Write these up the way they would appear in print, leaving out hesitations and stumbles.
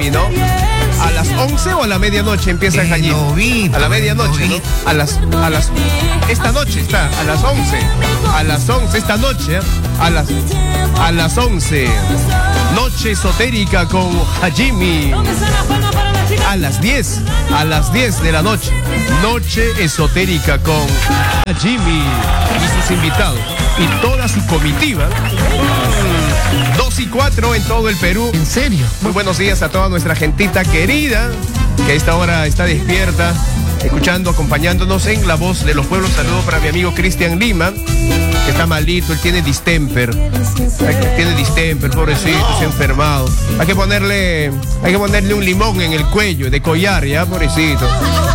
Hajimi, ¿no? ¿A las 11 o a la medianoche empieza el Hajimi? A la medianoche, ¿no? Esta noche está, a las 11. A las 11, esta noche, a las 11. Noche esotérica con Hajimi. A las 10 de la noche. Noche esotérica con Hajimi y sus invitados. Y toda su comitiva. 2 y 4 en todo el Perú. ¿En serio? Muy buenos días a toda nuestra gentita querida, que a esta hora está despierta, escuchando, acompañándonos en La Voz de los Pueblos. Saludos para mi amigo Cristian Lima, que está malito, él tiene distemper. Pobrecito, se ha enfermado. Hay que ponerle un limón en el cuello, de collar, ya, pobrecito.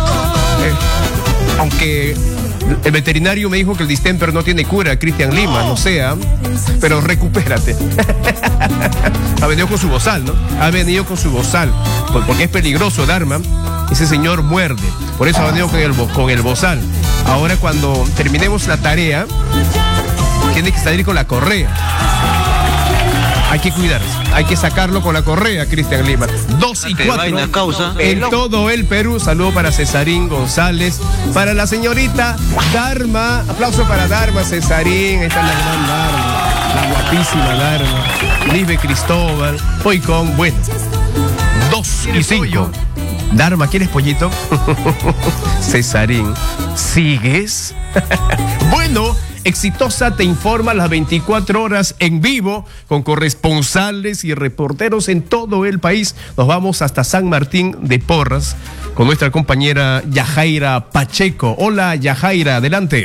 Aunque el veterinario me dijo que el distemper no tiene cura, Cristian Lima, no sea, pero recupérate. Ha venido con su bozal, ¿no? Ha venido con su bozal, porque es peligroso, Dharma. Ese señor muerde, por eso ha venido con el bozal. Ahora cuando terminemos la tarea, tiene que salir con la correa. Hay que cuidarse, hay que sacarlo con la correa, Cristian Lima. 2 y 4 en todo el Perú. Saludo para Cesarín González, para la señorita Dharma. Aplauso para Dharma, Cesarín. Ahí está la gran Dharma, la guapísima Dharma. Lisbe Cristóbal, hoy con, bueno, 2 y 5. Dharma, ¿quieres pollito? Cesarín, ¿sigues? Bueno, Exitosa te informa las 24 horas en vivo con corresponsales y reporteros en todo el país. Nos vamos hasta San Martín de Porras con nuestra compañera Yajaira Pacheco. Hola, Yajaira, adelante.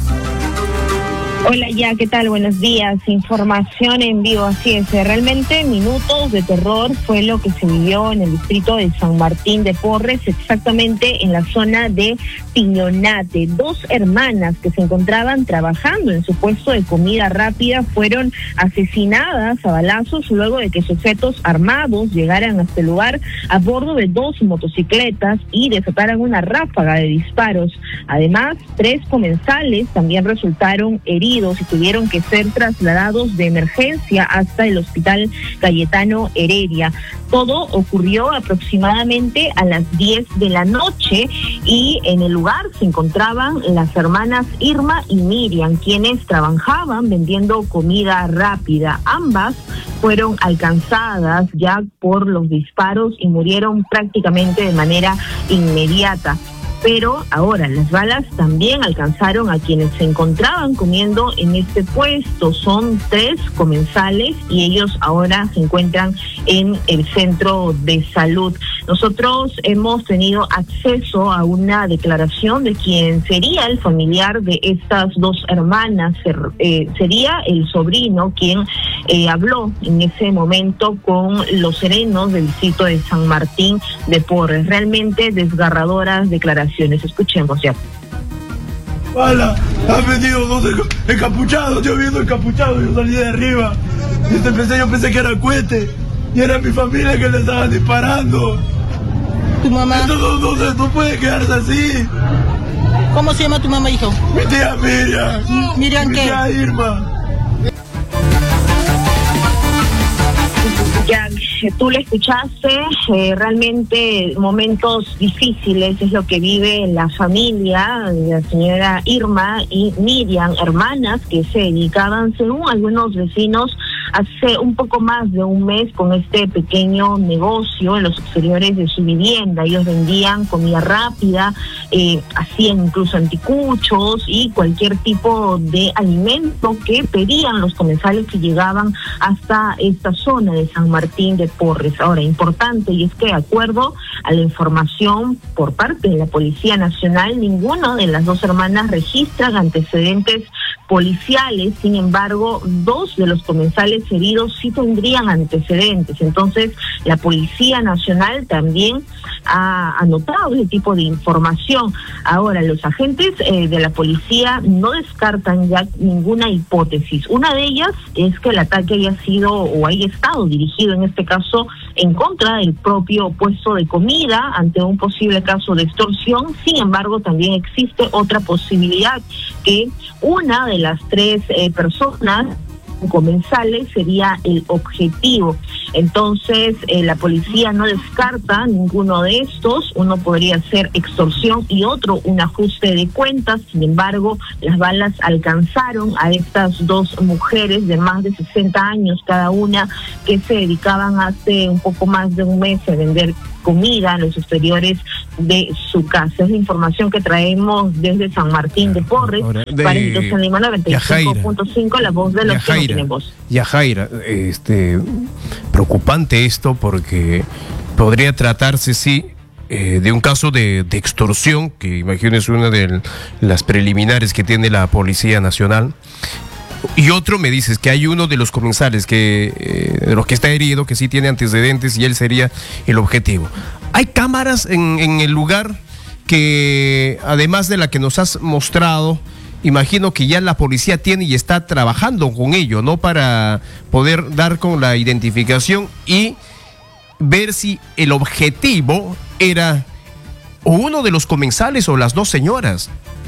Hola, ¿qué tal? Buenos días. Información en vivo, así es. Realmente minutos de terror fue lo que se vivió en el distrito de San Martín de Porres, exactamente en la zona de Piñonate. 2 hermanas que se encontraban trabajando en su puesto de comida rápida fueron asesinadas a balazos luego de que sujetos armados llegaran hasta el lugar a bordo de 2 motocicletas y desataran una ráfaga de disparos. Además, 3 comensales también resultaron heridos y tuvieron que ser trasladados de emergencia hasta el hospital Cayetano Heredia. Todo ocurrió aproximadamente a las 10 de la noche y en el lugar se encontraban las hermanas Irma y Miriam, quienes trabajaban vendiendo comida rápida. Ambas fueron alcanzadas ya por los disparos y murieron prácticamente de manera inmediata. Pero ahora las balas también alcanzaron a quienes se encontraban comiendo en este puesto. Son 3 comensales y ellos ahora se encuentran en el centro de salud. Nosotros hemos tenido acceso a una declaración de quien sería el familiar de estas 2 hermanas. Sería el sobrino quien habló en ese momento con los serenos del distrito de San Martín de Porres. Realmente desgarradoras declaraciones. Escuchemos ya. ¡Hala! Han venido 2 encapuchados, yo viendo encapuchados, yo salí de arriba. Yo pensé que era cohete y era mi familia que le estaban disparando. ¿Tu mamá? Esto no puede quedarse así. ¿Cómo se llama tu mamá, hijo? Mi tía Miriam. ¿Miriam qué? Mi tía Irma. Ya, tú lo escuchaste, realmente momentos difíciles es lo que vive la familia, la señora Irma y Miriam, hermanas que se dedicaban, según algunos vecinos, hace un poco más de un mes con este pequeño negocio en los exteriores de su vivienda. Ellos vendían comida rápida, hacían incluso anticuchos y cualquier tipo de alimento que pedían los comensales que llegaban hasta esta zona de San Martín de Porres. Ahora, importante, y es que de acuerdo a la información por parte de la Policía Nacional, ninguna de las 2 hermanas registran antecedentes policiales. Sin embargo, 2 de los comensales heridos sí tendrían antecedentes. Entonces, la Policía Nacional también ha anotado ese tipo de información. Ahora, los agentes de la policía no descartan ya ninguna hipótesis. Una de ellas es que el ataque haya sido o haya estado dirigido, en este caso, en contra del propio puesto de comida ante un posible caso de extorsión. Sin embargo, también existe otra posibilidad, que una de las 3 personas comensales sería el objetivo. Entonces, la policía no descarta ninguno de estos. Uno podría ser extorsión y otro un ajuste de cuentas. Sin embargo, las balas alcanzaron a estas dos mujeres de más de 60 años cada una, que se dedicaban hace un poco más de un mes a vender comida en los exteriores de su casa. Es la información que traemos desde San Martín de Porres. Para Institución Lima 95.5, la voz de los que no tienen voz. Yajaira, preocupante esto, porque podría tratarse, sí, de un caso de extorsión, que imagino es una de las preliminares que tiene la Policía Nacional. Y otro, me dices que hay uno de los comensales de los que está herido, que sí tiene antecedentes y él sería el objetivo. ¿Hay cámaras en el lugar que, además de la que nos has mostrado, imagino que ya la policía tiene y está trabajando con ello, ¿no? Para poder dar con la identificación y ver si el objetivo era o uno de los comensales o las dos señoras?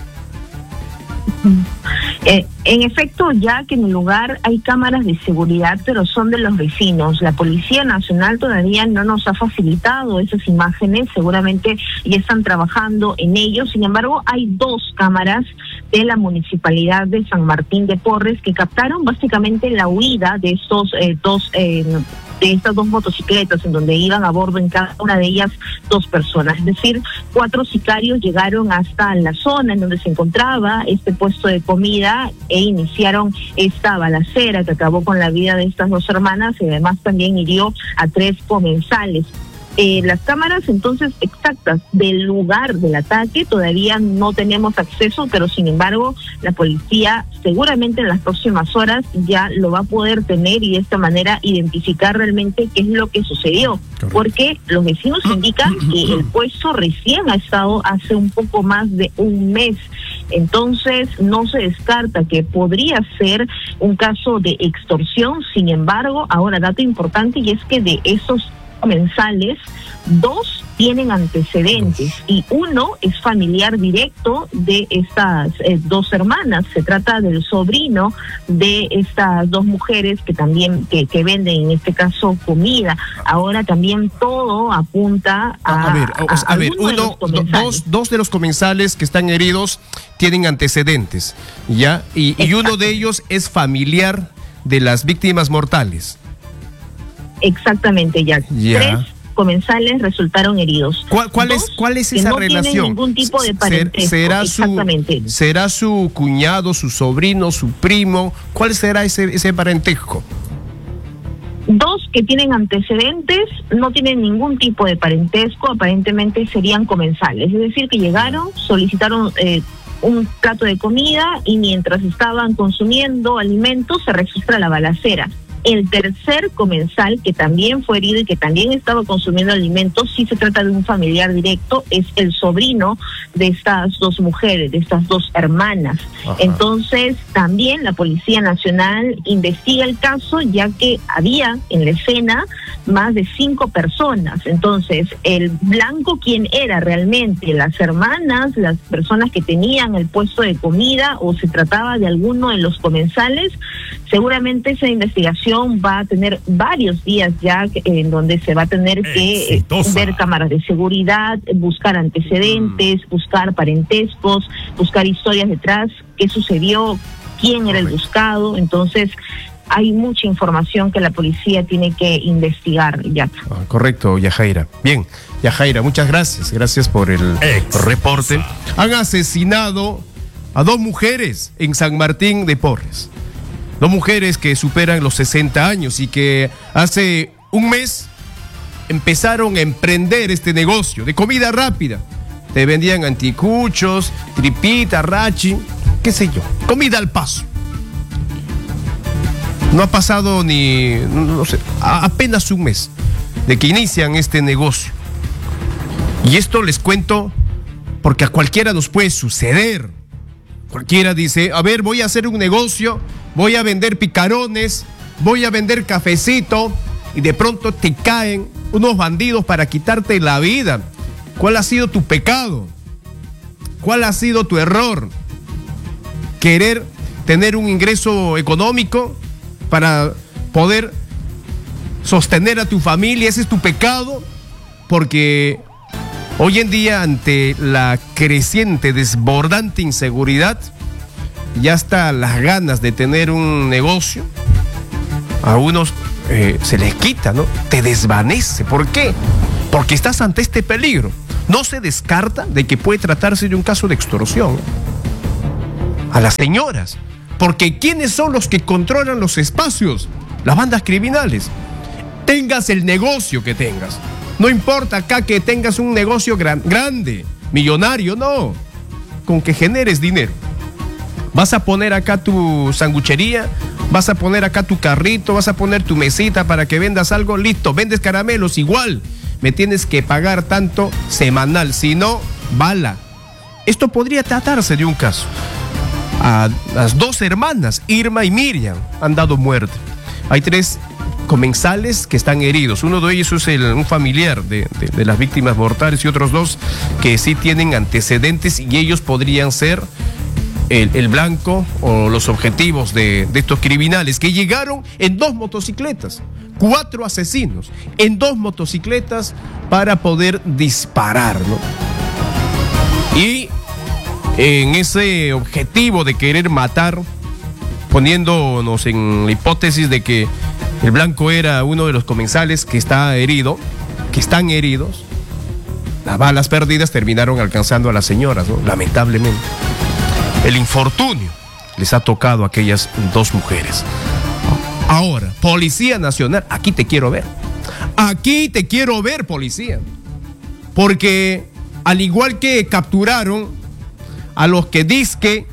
En efecto, ya que en el lugar hay cámaras de seguridad, pero son de los vecinos. La Policía Nacional todavía no nos ha facilitado esas imágenes, seguramente ya están trabajando en ello. Sin embargo, hay dos cámaras de la Municipalidad de San Martín de Porres que captaron básicamente la huida de estos de estas dos motocicletas, en donde iban a bordo en cada una de ellas dos personas. Es decir, 4 sicarios llegaron hasta la zona en donde se encontraba este puesto de comida e iniciaron esta balacera que acabó con la vida de estas dos hermanas y además también hirió a 3 comensales. Las cámaras entonces exactas del lugar del ataque todavía no tenemos acceso, pero sin embargo la policía seguramente en las próximas horas ya lo va a poder tener y de esta manera identificar realmente qué es lo que sucedió. Correcto. Porque los vecinos indican que el puesto recién ha estado hace un poco más de un mes. Entonces no se descarta que podría ser un caso de extorsión. Sin embargo, ahora dato importante, y es que de esos comensales, 2 tienen antecedentes y uno es familiar directo de estas 2 hermanas. Se trata del sobrino de estas 2 mujeres que también que venden en este caso comida. Ahora también todo apunta a ver, dos de los comensales que están heridos tienen antecedentes, ¿ya? Y uno de ellos es familiar de las víctimas mortales. Exactamente, Jack. 3 comensales resultaron heridos. ¿Cuál es esa relación? No tienen ningún tipo de parentesco. ¿Será su cuñado, su sobrino, su primo? ¿Cuál será ese parentesco? 2 que tienen antecedentes no tienen ningún tipo de parentesco, aparentemente serían comensales. Es decir, que llegaron, solicitaron un plato de comida y mientras estaban consumiendo alimentos se registra la balacera. El tercer comensal, que también fue herido y que también estaba consumiendo alimentos, sí se trata de un familiar directo, es el sobrino de estas 2 mujeres, de estas 2 hermanas. Ajá. Entonces, también la Policía Nacional investiga el caso, ya que había en la escena más de 5 personas. Entonces, el blanco, ¿quién era realmente? ¿Las hermanas, las personas que tenían el puesto de comida, o se trataba de alguno de los comensales? Seguramente esa investigación va a tener varios días ya en donde se va a tener que ver cámaras de seguridad, buscar antecedentes, buscar parentescos, buscar historias detrás, qué sucedió, quién era el buscado. Entonces hay mucha información que la policía tiene que investigar, ya. Correcto, Yajaira. Bien, Yajaira, muchas gracias. Gracias por el reporte. Han asesinado a 2 mujeres en San Martín de Porres. 2 mujeres que superan los 60 años y que hace un mes empezaron a emprender este negocio de comida rápida. Te vendían anticuchos, tripita, rachi, qué sé yo, comida al paso. No ha pasado no sé, apenas un mes de que inician este negocio. Y esto les cuento porque a cualquiera nos puede suceder. Cualquiera dice, a ver, voy a hacer un negocio, voy a vender picarones, voy a vender cafecito, y de pronto te caen unos bandidos para quitarte la vida. ¿Cuál ha sido tu pecado? ¿Cuál ha sido tu error? ¿Querer tener un ingreso económico para poder sostener a tu familia, ese es tu pecado, porque hoy en día, ante la creciente, desbordante inseguridad, ya hasta las ganas de tener un negocio a unos se les quita, ¿no? Te desvanece. ¿Por qué? Porque estás ante este peligro. No se descarta de que puede tratarse de un caso de extorsión a las señoras, porque ¿quiénes son los que controlan los espacios? Las bandas criminales. Tengas el negocio que tengas, no importa acá que tengas un negocio grande, millonario, no, con que generes dinero. Vas a poner acá tu sanguchería, vas a poner acá tu carrito, vas a poner tu mesita para que vendas algo, listo, vendes caramelos, igual me tienes que pagar tanto semanal, si no, bala. Esto podría tratarse de un caso. A las dos hermanas, Irma y Miriam, han dado muerte. Hay 3 comensales que están heridos. Uno de ellos es un familiar de las víctimas mortales y otros 2 que sí tienen antecedentes y ellos podrían ser el blanco o los objetivos de estos criminales que llegaron en 2 motocicletas. 4 asesinos en 2 motocicletas para poder disparar, ¿no? Y en ese objetivo de querer matar, poniéndonos en la hipótesis de que el blanco era uno de los comensales que está herido, que están heridos, las balas perdidas terminaron alcanzando a las señoras, ¿no? Lamentablemente. El infortunio les ha tocado a aquellas 2 mujeres. Ahora, Policía Nacional, aquí te quiero ver. Aquí te quiero ver, policía. Porque al igual que capturaron a los que dizque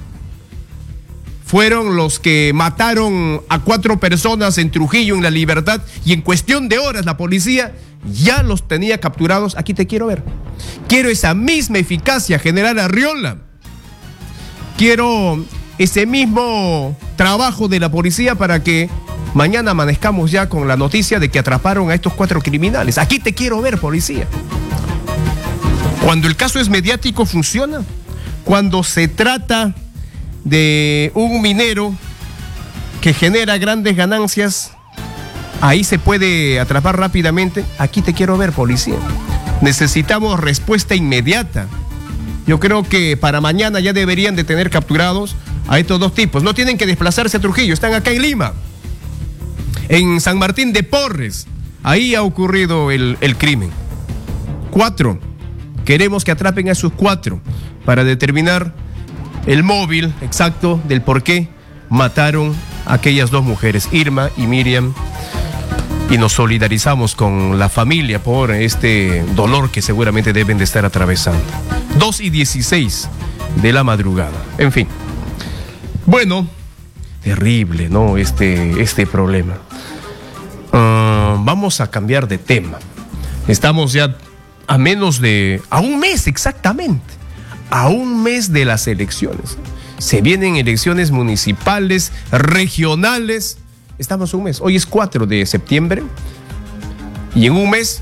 fueron los que mataron a 4 personas en Trujillo, en La Libertad, y en cuestión de horas la policía ya los tenía capturados, aquí te quiero ver. Quiero esa misma eficacia, general Arriola. Quiero ese mismo trabajo de la policía para que mañana amanezcamos ya con la noticia de que atraparon a estos 4 criminales. Aquí te quiero ver, policía. Cuando el caso es mediático, funciona. Cuando se trata de un minero que genera grandes ganancias, ahí se puede atrapar rápidamente. Aquí te quiero ver, policía. Necesitamos respuesta inmediata. Yo creo que para mañana ya deberían de tener capturados a estos 2 tipos. No tienen que desplazarse a Trujillo, están acá en Lima, en San Martín de Porres. Ahí ha ocurrido el crimen. 4. Queremos que atrapen a esos 4 para determinar el móvil exacto del por qué mataron a aquellas 2 mujeres, Irma y Miriam. Y nos solidarizamos con la familia por este dolor que seguramente deben de estar atravesando. 2:16 de la madrugada. En fin. Bueno, terrible, ¿no? Este problema. Vamos a cambiar de tema. Estamos ya a un mes exactamente. A un mes de las elecciones. Se vienen elecciones municipales, regionales. Estamos un mes. Hoy es 4 de septiembre. Y en un mes,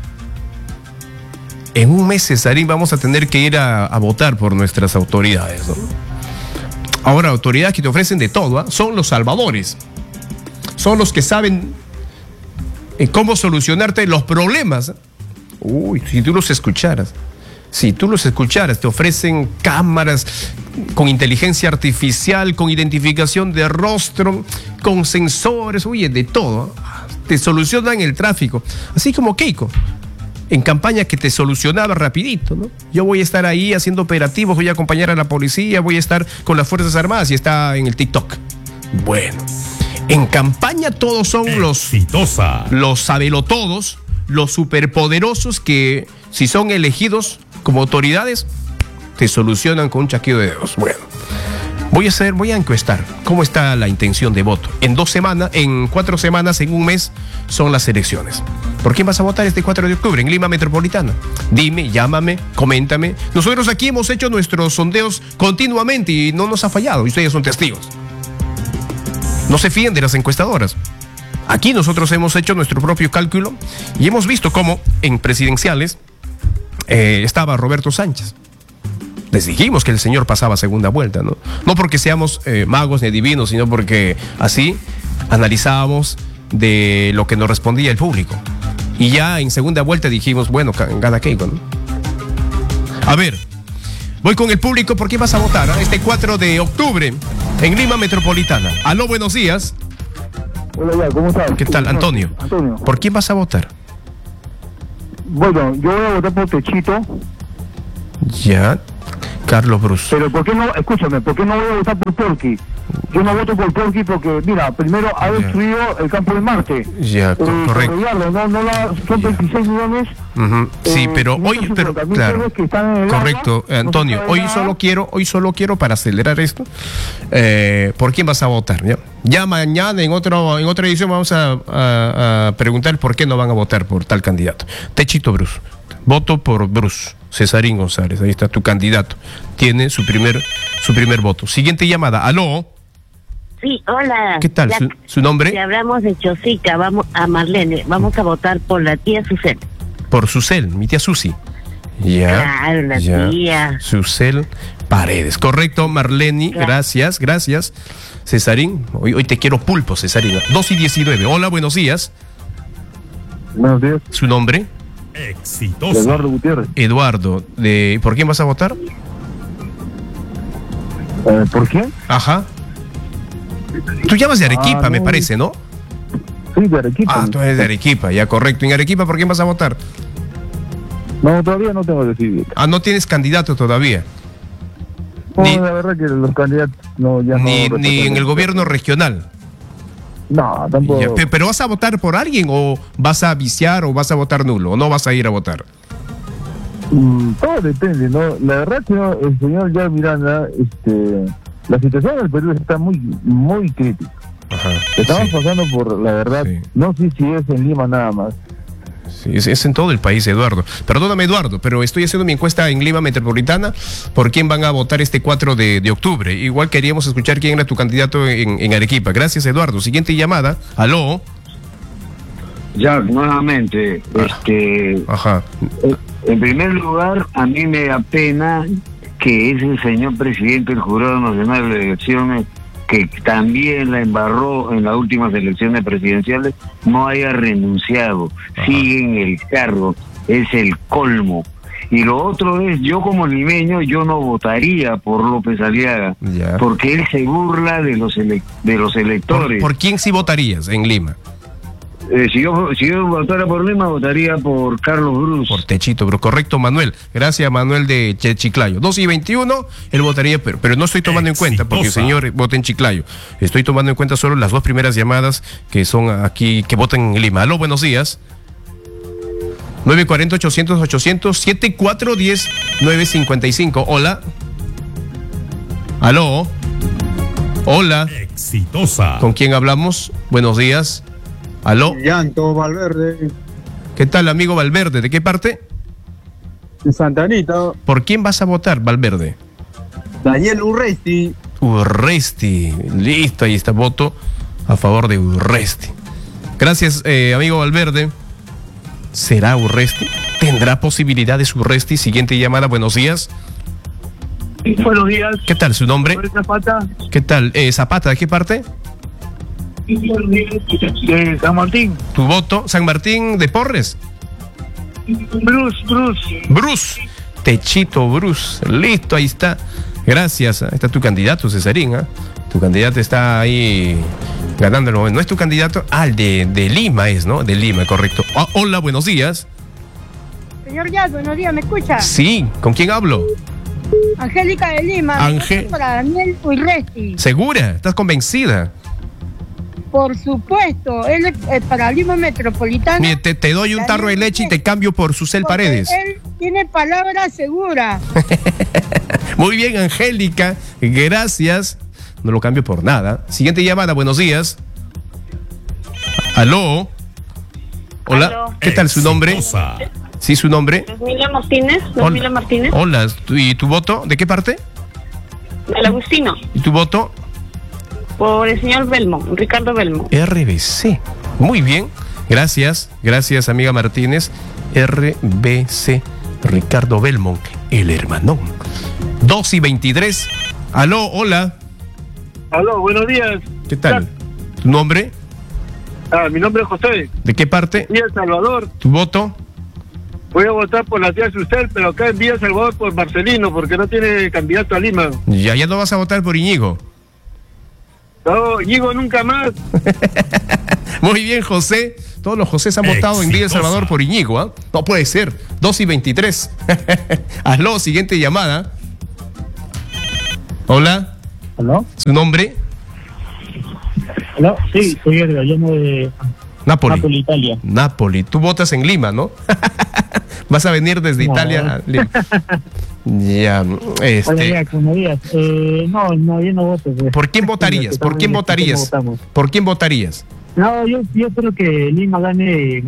Cesarín, vamos a tener que ir a votar por nuestras autoridades, ¿no? Ahora, autoridades que te ofrecen de todo, ¿eh? Son los salvadores. Son los que saben cómo solucionarte los problemas. Uy, si tú los escucharas. Te ofrecen cámaras con inteligencia artificial, con identificación de rostro, con sensores, oye, de todo. Te solucionan el tráfico. Así como Keiko, en campaña, que te solucionaba rapidito, ¿no? Yo voy a estar ahí haciendo operativos, voy a acompañar a la policía, voy a estar con las Fuerzas Armadas, y está en el TikTok. Bueno, en campaña todos son los sabelotodos, los superpoderosos que, si son elegidos como autoridades, te solucionan con un chasquido de dedos. Bueno, voy a encuestar cómo está la intención de voto. En 2 semanas, en 4 semanas, en un mes, son las elecciones. ¿Por quién vas a votar este 4 de octubre en Lima Metropolitana? Dime, llámame, coméntame. Nosotros aquí hemos hecho nuestros sondeos continuamente y no nos ha fallado, y ustedes son testigos. No se fíen de las encuestadoras. Aquí nosotros hemos hecho nuestro propio cálculo y hemos visto cómo en presidenciales estaba Roberto Sánchez. Les dijimos que el señor pasaba segunda vuelta, ¿no? No porque seamos magos ni divinos, sino porque así analizábamos de lo que nos respondía el público. Y ya en segunda vuelta dijimos, bueno, gana Keiko, ¿no? A ver, voy con el público. ¿Por qué vas a votar este 4 de octubre en Lima Metropolitana? Aló, buenos días. Hola, ¿cómo estás? ¿Qué tal, Antonio? Antonio. ¿Por quién vas a votar? Bueno, yo voy a votar por Techito. Ya, Carlos Bruce. Pero ¿por qué no? Escúchame, ¿por qué no voy a votar por Porky? Yo no voto por Porky porque, mira, primero ha destruido el campo de Marte. Ya, correcto. Son 26 millones. Sí, pero hoy, pero claro, correcto, Antonio. Hoy solo quiero para acelerar esto. ¿Por quién vas a votar? Ya mañana en otra edición vamos a preguntar por qué no van a votar por tal candidato. Techito Bruce. Voto por Bruce. Cesarín González, ahí está tu candidato. Tiene su primer voto. Siguiente llamada. Aló. Sí, hola. ¿Qué tal? ¿Su nombre? Si hablamos de Chosica, vamos a Marlene, vamos a votar por la tía Susel. Por Susel, mi tía Susi. Ya. Claro, la tía. Susel Paredes. Correcto, Marlene. Gracias. Cesarín, hoy te quiero pulpo, Cesarín. 2:19. Hola, buenos días. Buenos días. ¿Su nombre? Exitoso. Eduardo Gutiérrez. Eduardo. ¿Por quién vas a votar? ¿Por quién? Ajá. Tú llamas de Arequipa, me parece, ¿no? Sí, de Arequipa. Ah, tú eres de Arequipa, ya, correcto. ¿En Arequipa por quién vas a votar? No, todavía no tengo decidido. Ah, no tienes candidato todavía. No, la verdad que los candidatos ni en el gobierno regional. No, tampoco. Ya, ¿pero vas a votar por alguien o vas a viciar o vas a votar nulo o no vas a ir a votar? Todo depende, ¿no? La verdad que el señor Jair Miranda, la situación del Perú está muy, muy crítica. Ajá, Estamos pasando por, la verdad, no sé si es en Lima nada más. Sí, es en todo el país, Eduardo. Perdóname, Eduardo, pero estoy haciendo mi encuesta en Lima Metropolitana por quién van a votar este 4 de octubre. Igual queríamos escuchar quién era tu candidato en Arequipa. Gracias, Eduardo. Siguiente llamada. Aló. Jack, nuevamente, Ajá. En primer lugar, a mí me da pena que ese señor presidente del Jurado Nacional de Elecciones, que también la embarró en las últimas elecciones presidenciales, no haya renunciado. Ajá. Sigue en el cargo, es el colmo. Y lo otro es, yo como limeño, yo no votaría por López Aliaga, porque él se burla de los electores. ¿Por quién sí votarías en Lima? Si yo votara por Lima, votaría por Carlos Bruce. Por Techito, bro. Correcto, Manuel. Gracias, Manuel de Chiclayo. 2:21, él votaría, pero no estoy tomando en cuenta, porque el señor vota en Chiclayo. Estoy tomando en cuenta solo las dos primeras llamadas que son aquí, que votan en Lima. Aló, buenos días. 940-800-800, 7410-955. Hola. Aló. Hola. Exitosa. ¿Con quién hablamos? Buenos días. Aló. Llanto Valverde. ¿Qué tal, amigo Valverde? ¿De qué parte? De Santa Anita. ¿Por quién vas a votar, Valverde? Daniel Urresti. Urresti. Listo, ahí está, voto a favor de Urresti. Gracias, amigo Valverde. ¿Será Urresti? ¿Tendrá posibilidades Urresti? Siguiente llamada, buenos días. Buenos días. ¿Qué tal, su nombre? Zapata. ¿Qué tal? Zapata, ¿de qué parte? De San Martín. ¿Tu voto? ¿San Martín de Porres? Bruce. Techito Bruce. Listo, ahí está. Gracias. Ahí está tu candidato, Cesarín. Tu candidato está ahí ganando el momento. ¿No es tu candidato? El de Lima es, ¿no? De Lima, correcto. Hola, buenos días. Señor Yaz, buenos días, ¿me escucha? Sí, ¿con quién hablo? Angélica de Lima. Para Daniel Urresti. ¿Segura? ¿Estás convencida? Por supuesto, él es para Lima Metropolitana. Mire, te doy un tarro de leche y te cambio por Susel Paredes. Él tiene palabra segura. Muy bien, Angélica, gracias. No lo cambio por nada. Siguiente llamada, buenos días. Aló. Hola. Aló. ¿Qué tal, su nombre? Sí, su nombre. Rosmila Martínez. Rosmila Martínez. Hola, ¿y tu voto? ¿De qué parte? Del Agustino. ¿Y tu voto? Por el señor Belmont, Ricardo Belmont. RBC. Muy bien. Gracias, amiga Martínez. RBC, Ricardo Belmont, el hermanón. 2:23. Aló, hola. Aló, buenos días. ¿Qué tal? ¿Tu nombre? Mi nombre es José. ¿De qué parte? Villa El Salvador. ¿Tu voto? Voy a votar por la tía Susel, pero acá en Villa El Salvador por Marcelino, porque no tiene candidato a Lima. Ya no vas a votar por Íñigo. No, Íñigo nunca más. Muy bien, José. Todos los Josés han votado en Villa El Salvador por Íñigo, ¿ah? No puede ser. 2:23. Aló, siguiente llamada. Hola. ¿Aló? ¿Su nombre? ¿Aló? Sí, soy Edgar, llamo de Napoli, Italia. Napoli. Tú votas en Lima, ¿no? Vas a venir desde Italia a Lima. Ya, Buenos días. No, yo no voto. ¿Por quién votarías? ¿Por quién votarías? ¿Por quién votarías? No, yo creo que Lima gane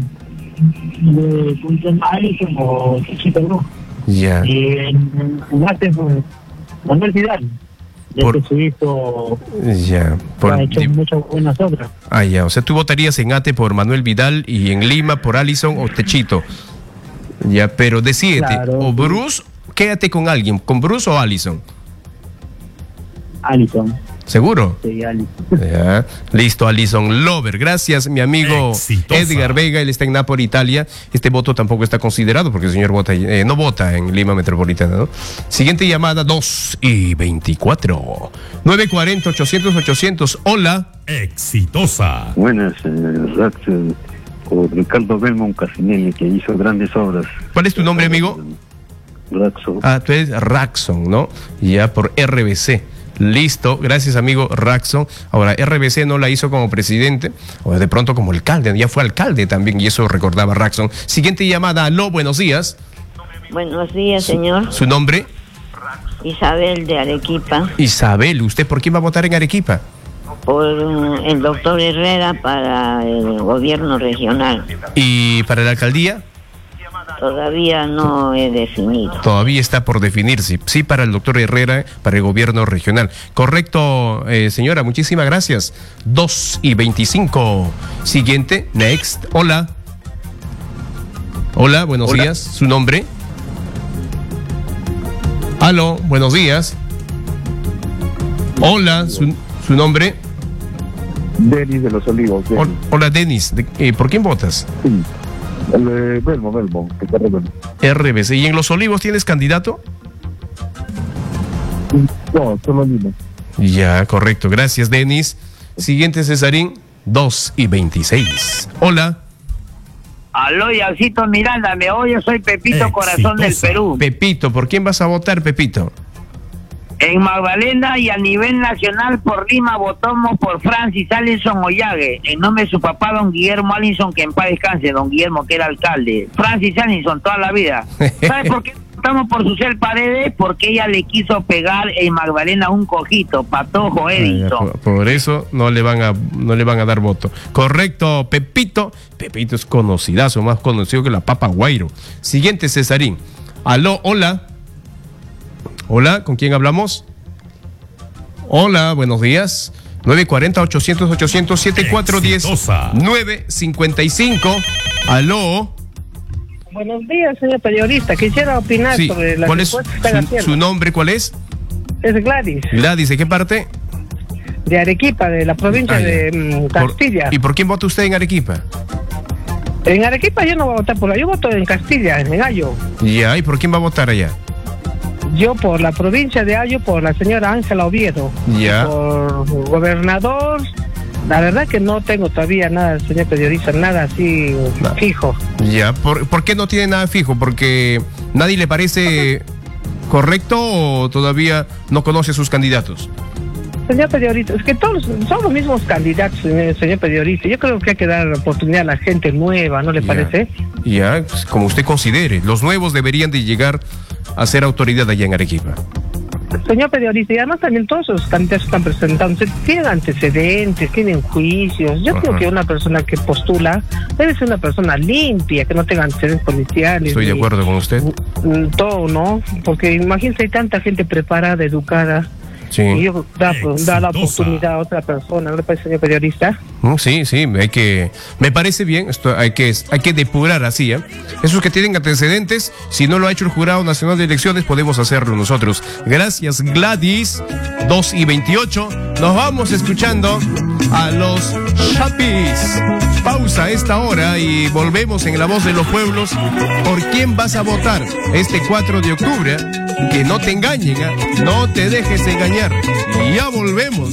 como Chichito. Ya. En Manuel Vidal. Por su hijo ya. ha hecho muchas buenas obras. Ya. O sea, tú votarías en Ate por Manuel Vidal y en Lima por Allison o Techito. Ya, pero decídete, Claro, o Bruce, quédate con alguien, con Bruce o Allison. Allison. ¿Seguro? Sí, Allison. Ya. Listo, Allison Lover. Gracias, mi amigo Exitosa. Edgar Vega. Él está en Napoli, Italia. Este voto tampoco está considerado porque el señor no vota en Lima Metropolitana, ¿no? Siguiente llamada, 2:24. 940-800-800. Hola. Exitosa. Buenas, Raxo, o Ricardo Belmont Casinelli, que hizo grandes obras. ¿Cuál es tu nombre, amigo? Raxo. Tú eres Raxon, ¿no? Ya por RBC. Listo, gracias, amigo Raxon. Ahora, RBC no la hizo como presidente, o de pronto como alcalde, ya fue alcalde también, y eso recordaba Raxon. Siguiente llamada, aló, buenos días. Buenos días, señor. ¿Su nombre? Isabel de Arequipa. Isabel, ¿usted por quién va a votar en Arequipa? Por el doctor Herrera para el gobierno regional. ¿Y para la alcaldía? Todavía no he definido. Todavía está por definirse. Sí, para el doctor Herrera, para el gobierno regional. Correcto, señora, muchísimas gracias. 2:25. Siguiente, next. Hola. Hola, buenos días. ¿Su nombre? Aló, buenos días. Hola, ¿su nombre? Denis de los Olivos. Hola, Denis. ¿Por quién votas? Sí. Belmo, que está Belmo. RBC. ¿Y en Los Olivos tienes candidato? No, solo Lima. Ya, correcto. Gracias, Denis. Siguiente, Cesarín. 2:26. Hola. Aló, Yausito Miranda, me oye, soy Pepito Corazón del Perú. Pepito, ¿por quién vas a votar, Pepito? En Magdalena y a nivel nacional por Lima votamos por Francis Allison Ollague, en nombre de su papá, don Guillermo Allison, que en paz descanse, don Guillermo, que era alcalde. Francis Allison, toda la vida. ¿Sabes por qué votamos por Susel Paredes? Porque ella le quiso pegar en Magdalena un cojito, Patojo Edison. Por eso no le van a dar voto. Correcto, Pepito. Pepito es conocidazo, más conocido que la Papa Guairo. Siguiente, Cesarín. Aló, hola. Hola, ¿con quién hablamos? Hola, buenos días. 940-800-800-7410. 955. Aló. Buenos días, señor periodista. Quisiera opinar sobre las ¿Cuál es encuestas que están haciendo. su nombre? ¿Cuál es? Es Gladys. Gladys, ¿de qué parte? De Arequipa, de la provincia de Castilla. ¿Y por quién vota usted en Arequipa? En Arequipa yo no voy a votar por la, yo voto en Castilla, en Ayo. Ya, ¿y por quién va a votar allá? Yo por la provincia de Ayo, por la señora Ángela Oviedo. Ya. Por gobernador, la verdad que no tengo todavía nada, señor periodista, nada así fijo. Ya, ¿por qué no tiene nada fijo? ¿Porque nadie le parece correcto o todavía no conoce a sus candidatos? Señor periodista, es que todos son los mismos candidatos, señor periodista. Yo creo que hay que dar oportunidad a la gente nueva, ¿no le parece? Ya, pues, como usted considere. Los nuevos deberían de llegar a ser autoridad allá en Arequipa. Señor periodista, y además también todos los candidatos están presentándose, tienen antecedentes, tienen juicios. Yo creo que una persona que postula debe ser una persona limpia, que no tenga antecedentes policiales. Estoy de acuerdo con usted. Todo, ¿no? Porque imagínese, hay tanta gente preparada, educada, Sí. Y yo da la oportunidad a otra persona, ¿no le parece, señor periodista? Sí, me parece bien, esto hay que depurar así, ¿eh? Esos que tienen antecedentes, si no lo ha hecho el Jurado Nacional de Elecciones, podemos hacerlo nosotros. Gracias, Gladys. 2:28. Nos vamos escuchando a los Chapis. Pausa a esta hora y volvemos en La Voz de los Pueblos. ¿Por quién vas a votar este 4 de octubre? Que no te engañen, ¿eh? No te dejes engañar. Y ya volvemos.